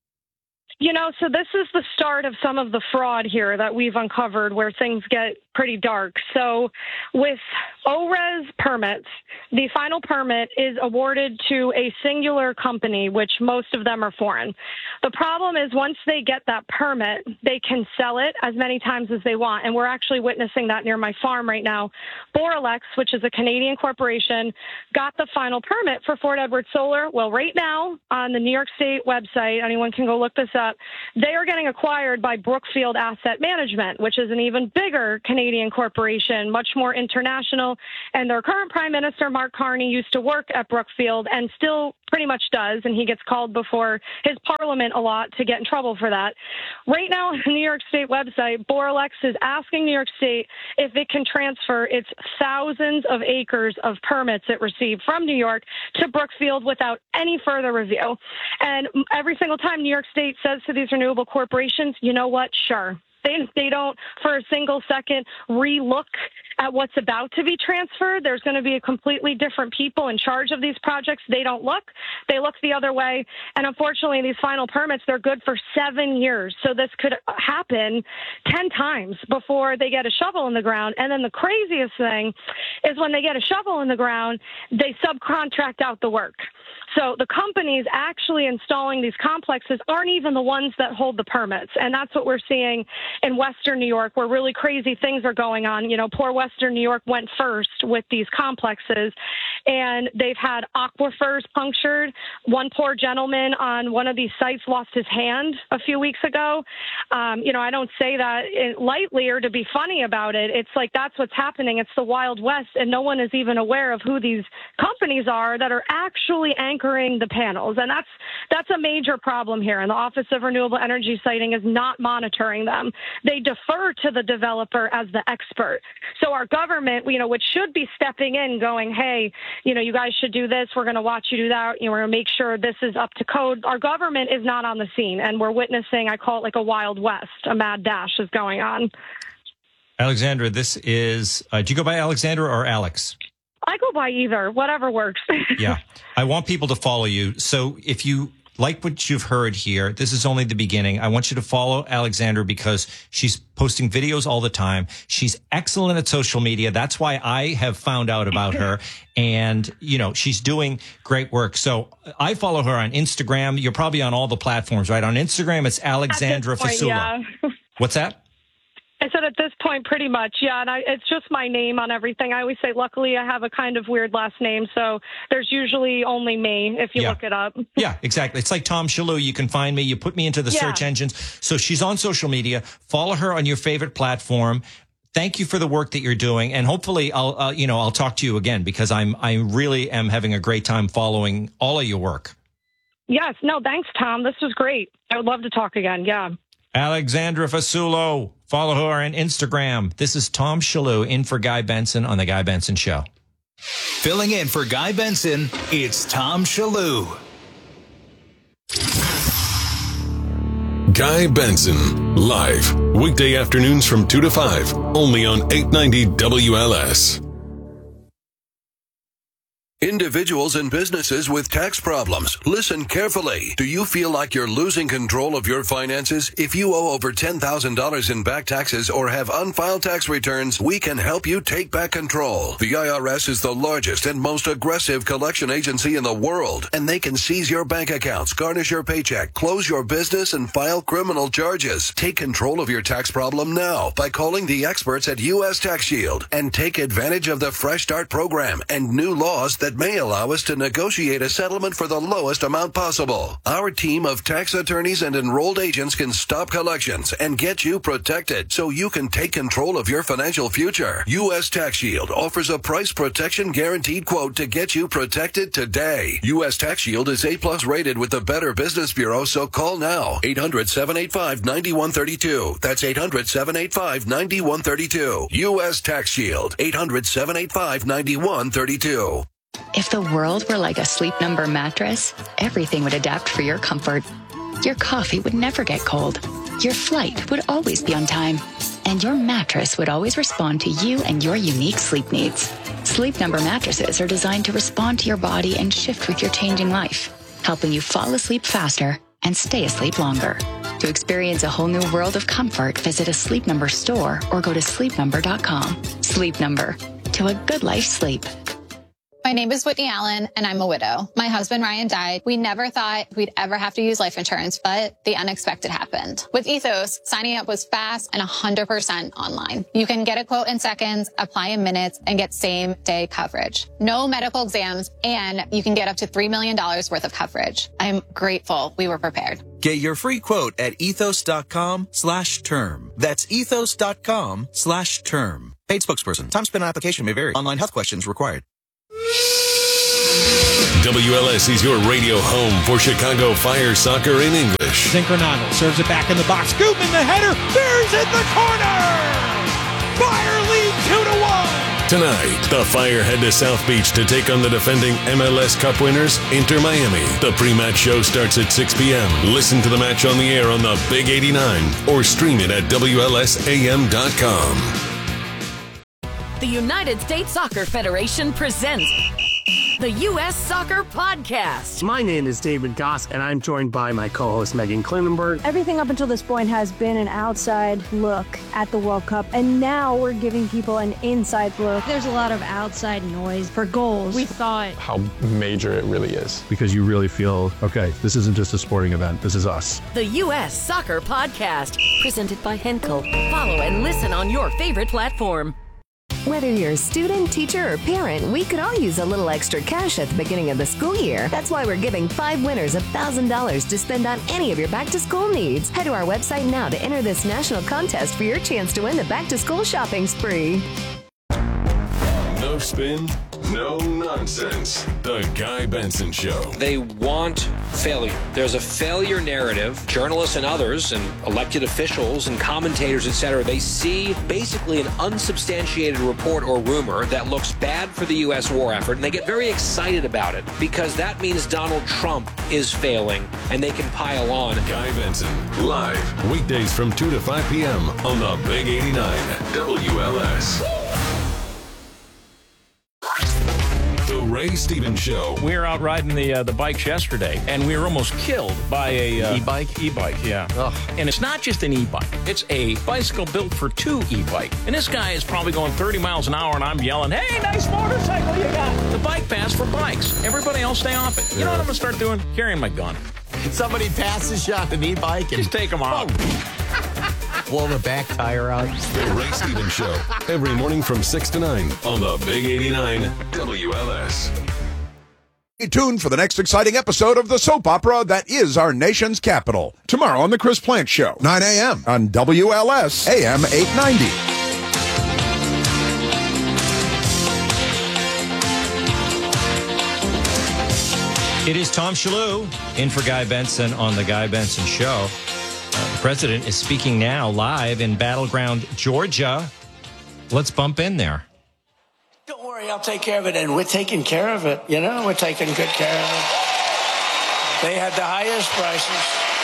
So this is the start of some of the fraud here that we've uncovered where things get pretty dark. So with ORES permits, the final permit is awarded to a singular company, which most of them are foreign. The problem is once they get that permit, they can sell it as many times as they want. And we're actually witnessing that near my farm right now. Boralex, which is a Canadian corporation, got the final permit for Fort Edward Solar. Well, right now on the New York State website, anyone can go look this up, they are getting acquired by Brookfield Asset Management, which is an even bigger Canadian corporation, much more international. And their current Prime Minister, Mark Carney, used to work at Brookfield and still pretty much does, and he gets called before his parliament a lot to get in trouble for that. Right now on the New York State website, Boralex is asking New York State if it can transfer its thousands of acres of permits it received from New York to Brookfield without any further review. And every single time New York State says to these renewable corporations, you know what, sure. They don't for a single second re-look at what's about to be transferred. There's going to be a completely different people in charge of these projects. They don't look. They look the other way. And unfortunately, these final permits, they're good for 7 years. So this could happen 10 times before they get a shovel in the ground. And then the craziest thing is when they get a shovel in the ground, they subcontract out the work. So the companies actually installing these complexes aren't even the ones that hold the permits. And that's what we're seeing in Western New York, where really crazy things are going on. Poor Western New York went first with these complexes, and they've had aquifers punctured. One poor gentleman on one of these sites lost his hand a few weeks ago. I don't say that lightly or to be funny about it. It's like that's what's happening. It's the Wild West, and no one is even aware of who these companies are that are actually anchoring the panels. And that's a major problem here. And the Office of Renewable Energy Siting is not monitoring them. They defer to the developer as the expert. So our government, which should be stepping in going, hey, you guys should do this. We're going to watch you do that. We're going to make sure this is up to code. Our government is not on the scene, and we're witnessing, I call it like a Wild West. A mad dash is going on. Alexandra, this is, do you go by Alexandra or Alex? I go by either, whatever works. Yeah. I want people to follow you. So if you like what you've heard here, this is only the beginning. I want you to follow Alexandra because she's posting videos all the time. She's excellent at social media. That's why I have found out about her. And, she's doing great work. So I follow her on Instagram. You're probably on all the platforms, right? On Instagram, it's Alexandra Fasula. Yeah. What's that? I said at this point, pretty much, yeah. And it's just my name on everything. I always say, luckily, I have a kind of weird last name, so there's usually only me if you look it up. Yeah, exactly. It's like Tom Shalhoub. You can find me. You put me into the search engines. So she's on social media. Follow her on your favorite platform. Thank you for the work that you're doing, and hopefully, I'll talk to you again because I really am having a great time following all of your work. Yes. No, thanks, Tom. This was great. I would love to talk again. Yeah. Alexandra Fasula. Follow her on Instagram. This is Tom Shalhoub in for Guy Benson on The Guy Benson Show. Filling in for Guy Benson, it's Tom Shalhoub. Guy Benson, live, weekday afternoons from 2 to 5, only on 890 WLS. Individuals and businesses with tax problems, listen carefully. Do you feel like you're losing control of your finances? If you owe over $10,000 in back taxes or have unfiled tax returns, we can help you take back control. The IRS is the largest and most aggressive collection agency in the world, and they can seize your bank accounts, garnish your paycheck, close your business, and file criminal charges. Take control of your tax problem now by calling the experts at U.S. Tax Shield and take advantage of the Fresh Start program and new laws that may allow us to negotiate a settlement for the lowest amount possible. Our team of tax attorneys and enrolled agents can stop collections and get you protected so you can take control of your financial future. U.S. Tax Shield offers a price protection guaranteed quote to get you protected today. U.S. Tax Shield is A+ rated with the Better Business Bureau, so call now. 800-785-9132. That's 800-785-9132. U.S. Tax Shield. 800-785-9132. If the world were like a Sleep Number mattress, everything would adapt for your comfort. Your coffee would never get cold. Your flight would always be on time. And your mattress would always respond to you and your unique sleep needs. Sleep Number mattresses are designed to respond to your body and shift with your changing life, helping you fall asleep faster and stay asleep longer. To experience a whole new world of comfort, visit a Sleep Number store or go to sleepnumber.com. Sleep Number. To a good life sleep. My name is Whitney Allen, and I'm a widow. My husband, Ryan, died. We never thought we'd ever have to use life insurance, but the unexpected happened. With Ethos, signing up was fast and 100% online. You can get a quote in seconds, apply in minutes, and get same-day coverage. No medical exams, and you can get up to $3 million worth of coverage. I'm grateful we were prepared. Get your free quote at ethos.com/term. That's ethos.com/term. Paid spokesperson. Time spent on application may vary. Online health questions required. WLS is your radio home for Chicago Fire soccer in English. Zincronato serves it back in the box. Scoop in the header. Bears in the corner. Fire lead 2-1. Tonight, the Fire head to South Beach to take on the defending MLS Cup winners, Inter Miami. The pre-match show starts at 6 p.m. Listen to the match on the air on the Big 89 or stream it at WLSAM.com. The United States Soccer Federation presents the U.S. Soccer Podcast. My name is David Goss, and I'm joined by my co-host, Megan Klinenberg. Everything up until this point has been an outside look at the World Cup, and now we're giving people an inside look. There's a lot of outside noise for goals. We thought how major it really is. Because you really feel, okay, this isn't just a sporting event, this is us. The U.S. Soccer Podcast, presented by Henkel. Follow and listen on your favorite platform. Whether you're a student, teacher, or parent, we could all use a little extra cash at the beginning of the school year. That's why we're giving 5 winners $1,000 to spend on any of your back-to-school needs. Head to our website now to enter this national contest for your chance to win the back-to-school shopping spree. No spin, no nonsense. The Guy Benson Show. They want failure. There's a failure narrative. Journalists and others and elected officials and commentators, etc., they see basically an unsubstantiated report or rumor that looks bad for the U.S. war effort, and they get very excited about it because that means Donald Trump is failing, and they can pile on. Guy Benson, live, weekdays from 2 to 5 p.m. on the Big 89 WLS. The Ray Stevens Show. We were out riding the bikes yesterday, and we were almost killed by a e-bike. E-bike, yeah. Ugh. And it's not just an e-bike; it's a bicycle built for two e-bike. And this guy is probably going 30 miles an hour, and I'm yelling, "Hey, nice motorcycle you got!" The bike pass for bikes. Everybody else stay off it. You know what I'm gonna start doing? Carrying my gun. Somebody passes you on an e-bike and just take them out. Blow the back tire out. The Ray Stevens Show. Every morning from 6 to 9 on the Big 89 WLS. Stay tuned for the next exciting episode of the soap opera that is our nation's capital. Tomorrow on The Chris Plante Show, 9 a.m. on WLS AM 890. It is Tom Shillue in for Guy Benson on The Guy Benson Show. The president is speaking now live in Battleground, Georgia. Let's bump in there. Don't worry, I'll take care of it. And we're taking care of it. You know, we're taking good care of it. They had the highest prices.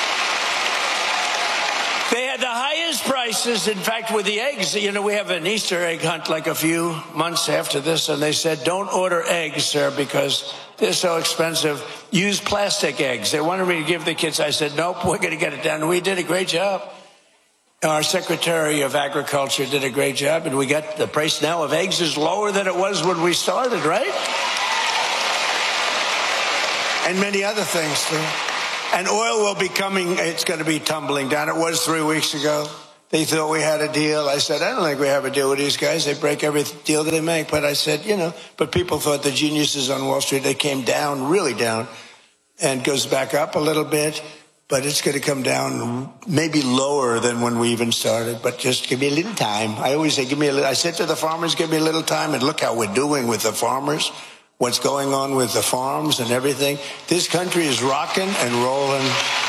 They had the highest prices. In fact, with the eggs, you know, we have an Easter egg hunt like a few months after this. And they said, don't order eggs, sir, because they're so expensive. Use plastic eggs. They wanted me to give the kids. I said, nope, we're going to get it done. We did a great job. Our Secretary of Agriculture did a great job, and we got the price now of eggs is lower than it was when we started, right? And many other things, too. And oil will be coming. It's going to be tumbling down. It was 3 weeks ago. They thought we had a deal. I said, I don't think we have a deal with these guys. They break every deal that they make. But I said, you know, but people thought the geniuses on Wall Street, they came down, really down, and goes back up a little bit. But it's going to come down maybe lower than when we even started. But just give me a little time. I always say, give me a little. I said to the farmers, give me a little time. And look how we're doing with the farmers. What's going on with the farms and everything. This country is rocking and rolling.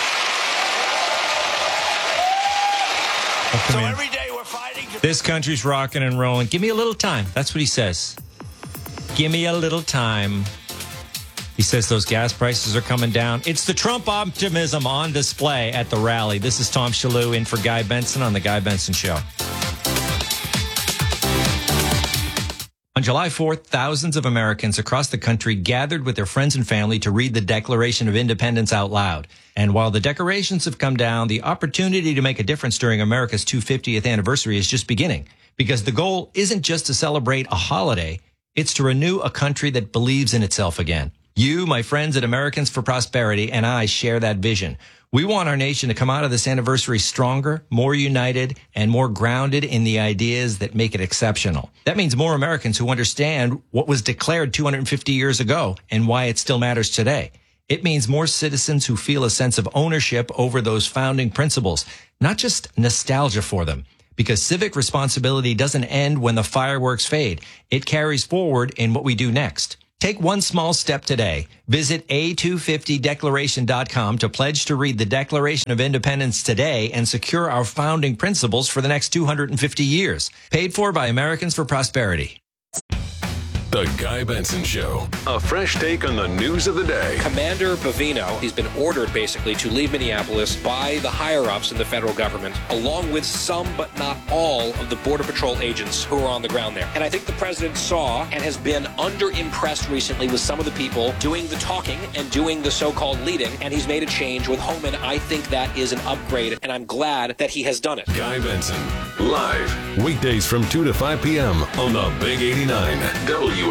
So every day we're fighting. This country's rocking and rolling. Give me a little time. That's what he says. Give me a little time. He says those gas prices are coming down. It's the Trump optimism on display at the rally. This is Tom Shillue in for Guy Benson on The Guy Benson Show. On July 4th, thousands of Americans across the country gathered with their friends and family to read the Declaration of Independence out loud. And while the decorations have come down, the opportunity to make a difference during America's 250th anniversary is just beginning. Because the goal isn't just to celebrate a holiday, it's to renew a country that believes in itself again. You, my friends at Americans for Prosperity, and I share that vision. We want our nation to come out of this anniversary stronger, more united, and more grounded in the ideas that make it exceptional. That means more Americans who understand what was declared 250 years ago and why it still matters today. It means more citizens who feel a sense of ownership over those founding principles, not just nostalgia for them. Because civic responsibility doesn't end when the fireworks fade. It carries forward in what we do next. Take one small step today. Visit a250declaration.com to pledge to read the Declaration of Independence today and secure our founding principles for the next 250 years. Paid for by Americans for Prosperity. The Guy Benson Show. A fresh take on the news of the day. Commander Bovino, he's been ordered basically to leave Minneapolis by the higher-ups in the federal government, along with some but not all of the Border Patrol agents who are on the ground there. And I think the president saw and has been underimpressed recently with some of the people doing the talking and doing the so-called leading, and he's made a change with Homan. I think that is an upgrade, and I'm glad that he has done it. Guy Benson, live, weekdays from 2 to 5 p.m. on the Big 89 WLS.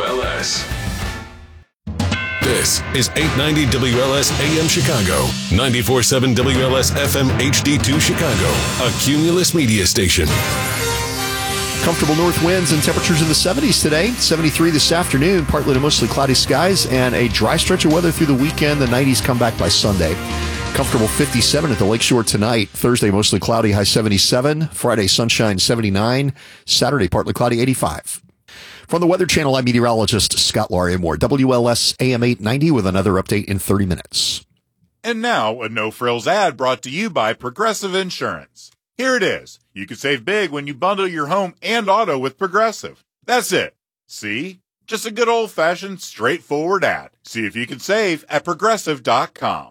This is 890 WLS AM Chicago, 94.7 WLS FM HD2 Chicago, a Cumulus media station. Comfortable north winds and temperatures in the 70s today. 73 this afternoon, partly to mostly cloudy skies, and a dry stretch of weather through the weekend. The 90s come back by Sunday. Comfortable 57 at the Lakeshore tonight. Thursday, mostly cloudy, high 77. Friday, sunshine, 79. Saturday, partly cloudy, 85. From the Weather Channel, I'm meteorologist Scott Lauriamore. WLS AM 890 with another update in 30 minutes. And now, a no-frills ad brought to you by Progressive Insurance. Here it is. You can save big when you bundle your home and auto with Progressive. That's it. See? Just a good old-fashioned, straightforward ad. See if you can save at Progressive.com.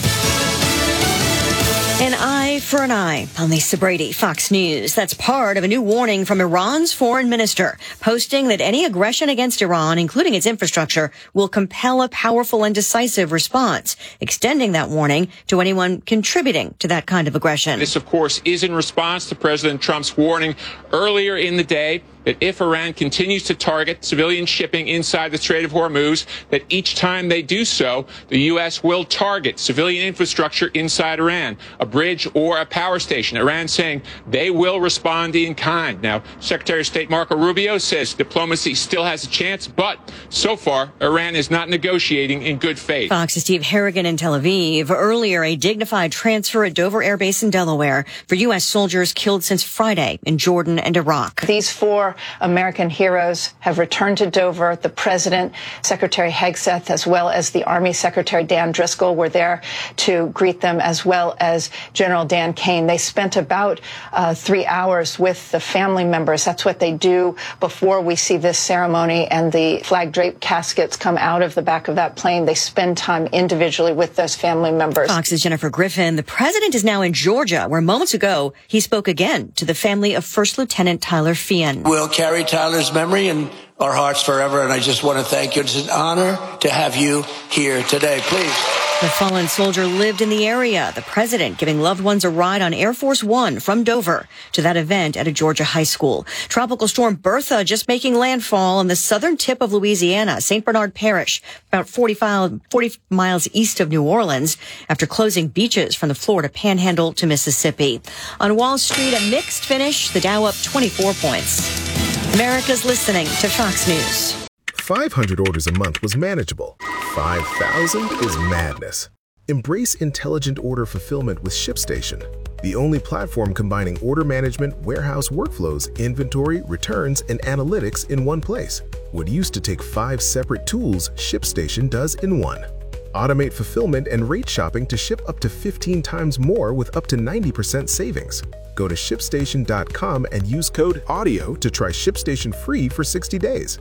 An eye for an eye. I'm Lisa Brady, Fox News. That's part of a new warning from Iran's foreign minister, posting that any aggression against Iran, including its infrastructure, will compel a powerful and decisive response, extending that warning to anyone contributing to that kind of aggression. This, of course, is in response to President Trump's warning earlier in the day that if Iran continues to target civilian shipping inside the Strait of Hormuz, that each time they do so, the U.S. will target civilian infrastructure inside Iran, a bridge or a power station. Iran saying they will respond in kind. Now, Secretary of State Marco Rubio says diplomacy still has a chance, but so far, Iran is not negotiating in good faith. Fox's Steve Harrigan in Tel Aviv. Earlier, a dignified transfer at Dover Air Base in Delaware for U.S. soldiers killed since Friday in Jordan and Iraq. These 4 American heroes have returned to Dover. The president, Secretary Hegseth, as well as the Army Secretary Dan Driscoll were there to greet them, as well as General Dan Kane. They spent about 3 hours with the family members. That's what they do before we see this ceremony and the flag-draped caskets come out of the back of that plane. They spend time individually with those family members. Fox's Jennifer Griffin. The president is now in Georgia, where moments ago he spoke again to the family of First Lieutenant Tyler Feehan. We'll carry Tyler's memory in our hearts forever, and I just want to thank you. It's an honor to have you here today. Please. The fallen soldier lived in the area. The president giving loved ones a ride on Air Force One from Dover to that event at a Georgia high school. Tropical storm Bertha just making landfall on the southern tip of Louisiana, St. Bernard Parish, about 40 miles east of New Orleans, after closing beaches from the Florida Panhandle to Mississippi. On Wall Street, a mixed finish. The Dow up 24 points. America's listening to Fox News. 500 orders a month was manageable. 5,000 is madness. Embrace intelligent order fulfillment with ShipStation, the only platform combining order management, warehouse workflows, inventory, returns, and analytics in one place. What used to take 5 separate tools, ShipStation does in one. Automate fulfillment and rate shopping to ship up to 15 times more with up to 90% savings. Go to ShipStation.com and use code AUDIO to try ShipStation free for 60 days.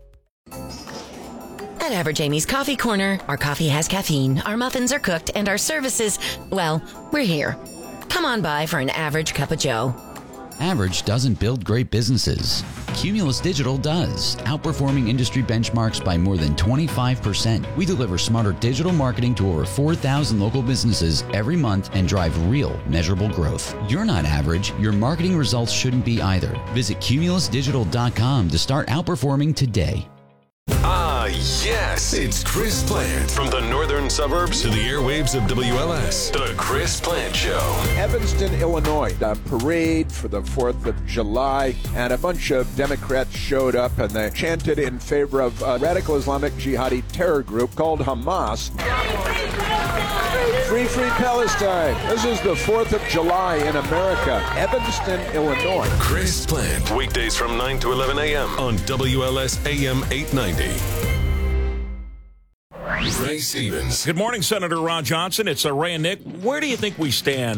At Average Amy's Coffee Corner, our coffee has caffeine, our muffins are cooked, and our services, well, we're here. Come on by for an average cup of joe. Average doesn't build great businesses. Cumulus Digital does, outperforming industry benchmarks by more than 25%. We deliver smarter digital marketing to over 4,000 local businesses every month and drive real, measurable growth. You're not average. Your marketing results shouldn't be either. Visit cumulusdigital.com to start outperforming today. Ah, yes. It's Chris Plant. From the northern suburbs to the airwaves of WLS. The Chris Plant Show. Evanston, Illinois, a parade for the 4th of July, and a bunch of Democrats showed up and they chanted in favor of a radical Islamic jihadi terror group called Hamas. Free, free Palestine. This is the 4th of July in America. Evanston, Illinois. Chris Plant. Weekdays from 9 to 11 a.m. on WLS AM 890. Ray Stevens. Good morning, Senator Ron Johnson. It's Ray and Nick. Where do you think we stand